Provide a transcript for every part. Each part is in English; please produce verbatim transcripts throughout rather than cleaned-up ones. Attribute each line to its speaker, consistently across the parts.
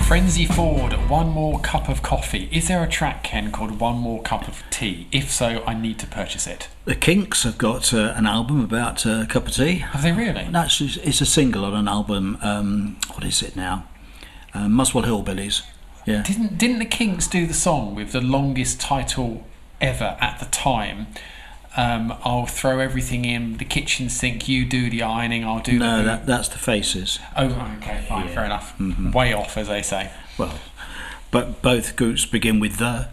Speaker 1: Frenzy Ford, One More Cup of Coffee. Is there a track, Ken, called One More Cup of Tea? If so, I need to purchase it.
Speaker 2: The Kinks have got uh, an album about uh, a cup of tea.
Speaker 1: Have they really?
Speaker 2: No, it's, it's a single on an album. Um, what is it now? Uh, Muswell Hillbillies. Yeah.
Speaker 1: Didn't Didn't the Kinks do the song with the longest title ever at the time? Um, I'll throw everything in the kitchen sink. You do the ironing. I'll do.
Speaker 2: No,
Speaker 1: the
Speaker 2: that, that's the Faces.
Speaker 1: Oh, okay, fine,
Speaker 2: Yeah.
Speaker 1: fair enough.
Speaker 2: Mm-hmm.
Speaker 1: Way off, as they say.
Speaker 2: Well, but both groups begin with the.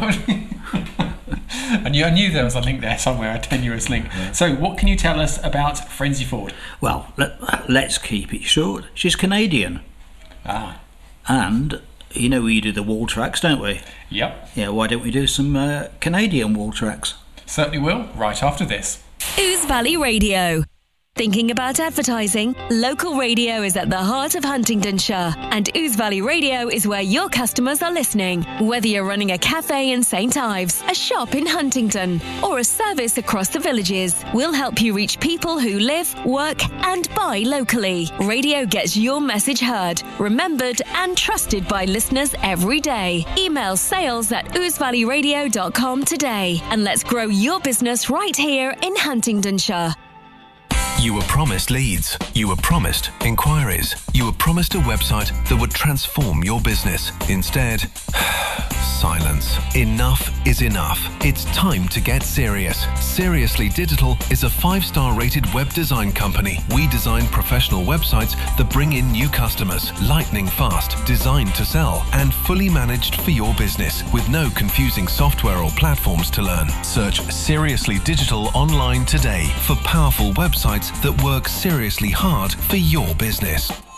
Speaker 1: And you, I knew there was a link there somewhere, a tenuous link.
Speaker 2: Yeah.
Speaker 1: So, what can you tell us about Frenzy Ford?
Speaker 2: Well, let, let's keep it short. She's Canadian,
Speaker 1: Ah,
Speaker 2: and you know we do the wall tracks, don't we?
Speaker 1: yep,
Speaker 2: Yeah. Why don't we do some uh, Canadian wall tracks?
Speaker 1: certainly will. Right after this.
Speaker 3: Ouse Valley Radio. Thinking about advertising? Local radio is at the heart of Huntingdonshire, and Ouse Valley Radio is where your customers are listening. Whether you're running a cafe in Saint Ives, a shop in Huntingdon, or a service across the villages, we'll help you reach people who live, work, and buy locally. Radio gets your message heard, remembered, and trusted by listeners every day. Email sales at ouse valley radio dot com today, and let's grow your business right here in Huntingdonshire.
Speaker 4: You were promised leads. You were promised inquiries. You were promised a website that would transform your business. Instead, silence. Enough is enough. It's time to get serious. Seriously Digital is a five-star rated web design company. We design professional websites that bring in new customers, lightning fast, designed to sell, and fully managed for your business with no confusing software or platforms to learn. Search Seriously Digital online today for powerful websites that work seriously hard for your business.